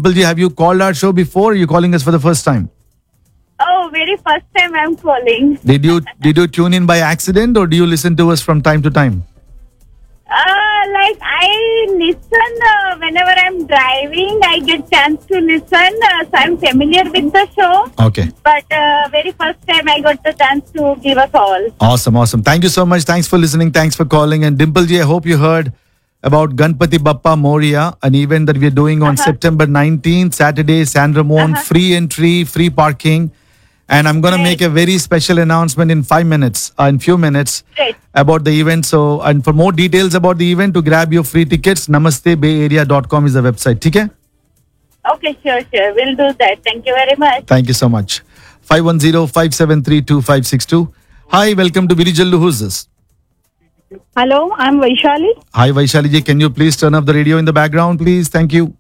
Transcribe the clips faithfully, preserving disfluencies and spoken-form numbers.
Dimple ji, have you called our show before? Or are you calling us for the first time? Oh, very first time I'm calling. Did you did you tune in by accident or do you listen to us from time to time? Uh, like I listen uh, whenever I'm driving. I get chance to listen, uh, so I'm familiar with the show. Okay. But uh, very first time I got the chance to give a call. Awesome, awesome. Thank you so much. Thanks for listening. Thanks for calling. And Dimple ji, I hope you heard about Ganpati Bappa Moria, an event that we're doing on Uh-huh. September nineteenth, Saturday, San Ramon, Uh-huh. free entry, free parking. And I'm going to Great. make a very special announcement in five minutes, uh, in few minutes, Great. about the event. So, and for more details about the event, to grab your free tickets, namaste bay area dot com is the website. Okay? Okay, sure, sure. We'll do that. Thank you very much. Thank you so much. five one zero, five seven three, two five six two. Hi, welcome to Virijallu. Who's this? Hello, I'm Vaishali. Hi, Vaishali ji. Can you please turn up the radio in the background, please? Thank you.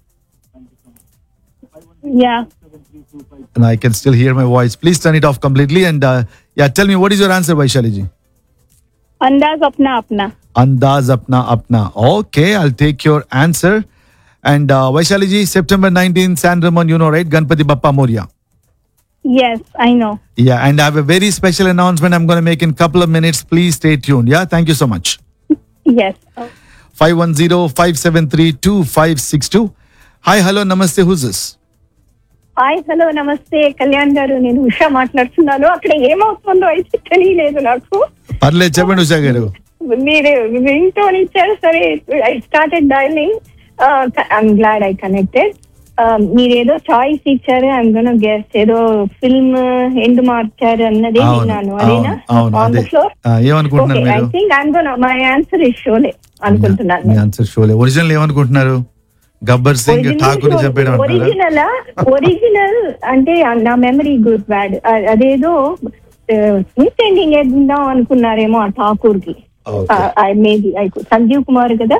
Yeah. And I can still hear my voice. Please turn it off completely. And uh, yeah, tell me, what is your answer, Vaishali ji? Andaz apna apna. Andaz apna apna. Okay, I'll take your answer. And uh, Vaishali ji, September nineteenth, San Ramon, you know, right? Ganpati Bappa Moria. Yes, I know. Yeah, and I have a very special announcement I'm going to make in a couple of minutes. Please stay tuned. Yeah, thank you so much. Yes. five one zero, five seven three, two five six two. Hi, hello, namaste. Who's this? Hi hello నమస్తే కళ్యాణ్ గారు, నేను ఉషా మాట్లాడుతున్నాను. అక్కడ ఏమవుతుందో అయితే తెలియలేదు నాకు. పర్లేదు చెప్పండి ఉషా గారు. మీరు రింగ్ టోన్ ఇచ్చారు, సరే I started dialling. I'm glad I connected. మీరేదో చాయిస్ ఇచ్చారు, ఐఎమ్ గోనా గెస్ ఏదో ఫిల్మ్ ఎండ్ మార్చారు అన్నది విన్నాను. అదేనా ఆన్ ద ఫ్లోర్? ఏమనుకుంటున్నారు ఐ మీరు? Think I'm gonna my answer is Sholay అనుకుంటున్నాను. మీ ఆన్సర్ షోలే. ఒరిజినల్ ఏమనుకుంటున్నారు? గబ్బర్ సింగ్ ఠాకూర్ చెప్పాడు అంటారా? ఒరిజినల్ ఒరిజినల్ అంటే నా మెమరీ గుడ్ బ్యాడ్. అదేదో స్మిత్ ఎండింగ్ వేద్దాం అనుకున్నారేమో ఆ ఠాకూర్ కి. మేబీ సంజీవ్ కుమార్ కదా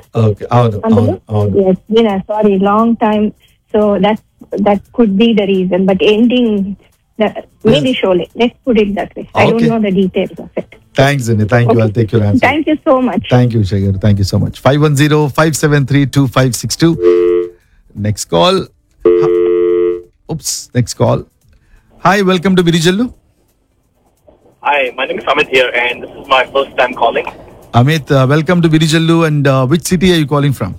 అందులో. Sorry long time, so that that could be the reason. But ending maybe Sholay. Let's put it that way. I don't know the details of it. Thanks, Andy. Thank you. I'll take your answer. Thank you so much. Thank you, Shagar. Thank you so much. five one zero, five seven three, two five six two. Next call. Oops. Next call. Hi, welcome to Virijallu. Hi, my name is Amit here, and this is my first time calling. Amit, uh, welcome to Virijallu. And uh, which city are you calling from?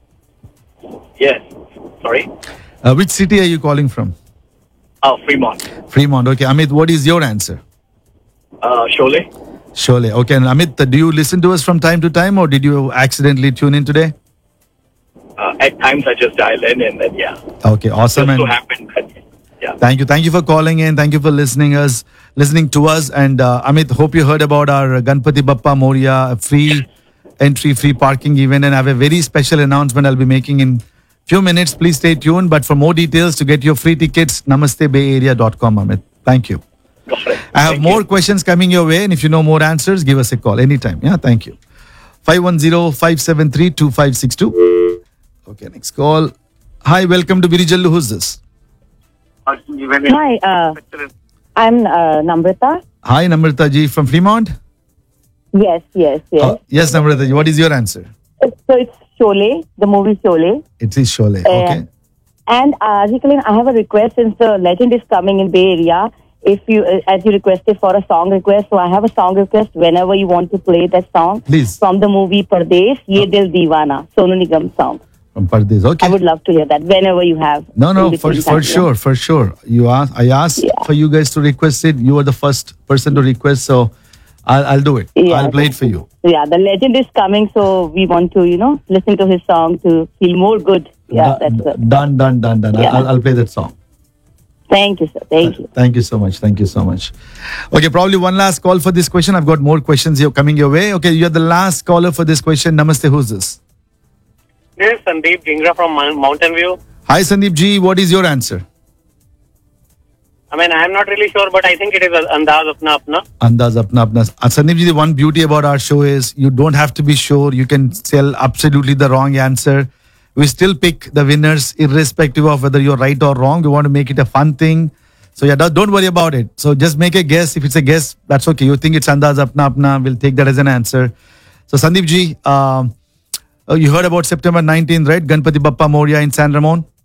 Yes. Sorry. Uh, which city are you calling from? Oh, Fremont. Fremont. Okay. Amit, what is your answer? Uh, Sholay. Sholay. Okay. And Amit, uh, do you listen to us from time to time, or did you accidentally tune in today? Uh, at times I just dial in and then yeah. Okay. Awesome. Just so And happened that, yeah. thank you. Thank you for calling in. Thank you for listening us, listening to us. And uh, Amit, hope you heard about our Ganpati Bappa Moria free entry, free parking event, and I have a very special announcement I'll be making in few minutes. Please stay tuned. But for more details, to get your free tickets, namaste bay area dot com, Amit. Thank you. Got it. I have Thank more you. questions coming your way, and if you know more answers, give us a call anytime. Yeah, thank you. five one zero, five seven three, two five six two. Okay, next call. Hi, welcome to Virijallu. Who's this? Hi, uh, I'm uh, Namrata. Hi, Namrata ji from Fremont. Yes, yes, yes. Uh, yes, Namrata ji. What is your answer? So it's Sholay, the movie Sholay. It is Sholay. Uh, Okay. And uh, Jacqueline, I have a request since the legend is coming in Bay Area. If you, uh, as you requested for a song request, so I have a song request whenever you want to play that song. Please. From the movie Pardesh, Ye Dil Deewana, Sonu Nigam song. From Pardes. Okay. I would love to hear that whenever you have. No, no, in for between for time, yeah. sure, for sure. You asked, I asked Yeah. for you guys to request it. You are the first person to request, so I'll I'll do it. Yeah. I'll play it for you. Yeah, the legend is coming, so we want to, you know, listen to his song to feel more good. Yeah, Done, that's good. done, done, done, done. Yeah. I'll, I'll play that song. Thank you, sir. Thank you. Thank you so much. Thank you so much. Okay, probably one last call for this question. I've got more questions here coming your way. Okay, you're the last caller for this question. Namaste, who's this? This is Sandeep Jingra from Mount- Mountain View. Hi, Sandeep ji. What is your answer? I mean, I'm not really sure, but I think it is Andaz Apna Apna. Andaz apna apna. Uh, Sandeep ji, the one beauty about our show is you don't have to be sure. You can tell absolutely the wrong answer. We still pick the winners irrespective of whether you're right or wrong. We want to make it a fun thing. So yeah, don't don't worry about it. So just make a guess. If it's a guess, that's okay. You think it's Andaz apna apna, we'll take that as an answer. So Sandeep ji, um, uh, you heard about September nineteenth, right? Ganpati Bappa Moria in San Ramon.